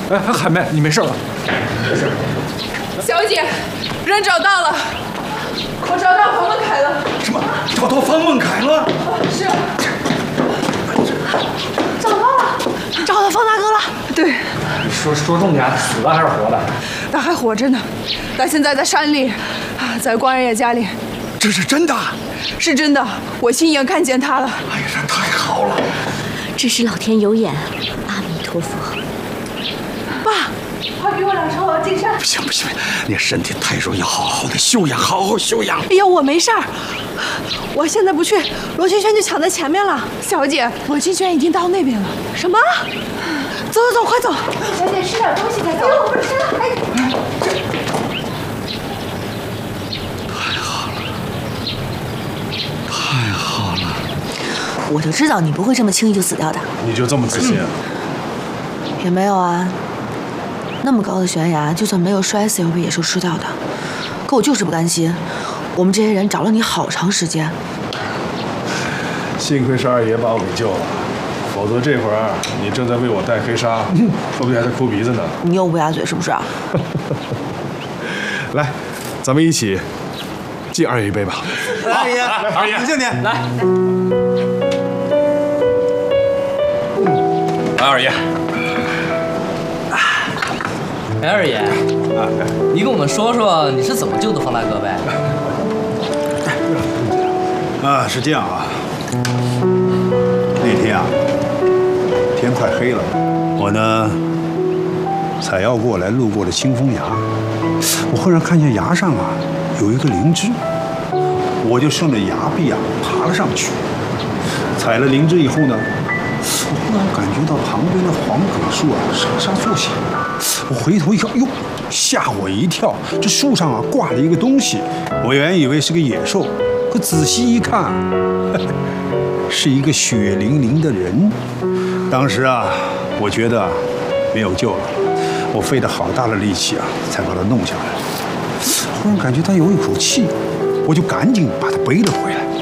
哎，海妹，你没事吧？没事。 小姐，人找到了，我找到房文凯了。 什么？找到方文凯了？ 是。 找到方大哥了。 对。 你说重点，死了还是活的？ 他还活着呢，他现在在山里，在关二爷家里。 这是真的？ 是真的，我亲眼看见他了。 哎呀，这太好了！ 这是老天有眼，阿弥陀佛。 爸，快给我2车，我要进山。 不行，你身体太弱，要好好的休养，好好休养。 哎呀，我没事儿，我现在不去，罗萱萱就抢在前面了。小姐，罗萱萱已经到那边了。什么？走，快走！小姐，吃点东西再走。我不吃了。哎， 太好了！ 我就知道你不会这么轻易就死掉的。 你就这么自信啊？ 也没有啊，那么高的悬崖，就算没有摔死，也会被野兽吃掉的。可我就是不甘心，我们这些人找了你好长时间。 幸亏是二爷把我给救了，否则这会儿你正在为我戴黑纱，说不定还在哭鼻子呢。 你又乌鸦嘴是不是啊？ 来，咱们一起敬二爷一杯吧。 二爷，我敬你。 来，二爷。 哎，二爷，你跟我们说说你是怎么救的方大哥呗？ 是这样啊。那天啊，天快黑了，我呢采药过来，路过了清风崖，我忽然看见崖上啊有一个灵芝，我就顺着崖壁啊爬了上去。采了灵芝以后呢，我忽然感觉到旁边的黄葛树啊沙沙作响，我回头一看，哟，吓我一跳！这树上啊挂了一个东西，我原以为是个野兽，可仔细一看，是一个血淋淋的人。当时啊，我觉得没有救了，我费了好大的力气啊，才把它弄下来。忽然感觉他有一口气，我就赶紧把它背了回来。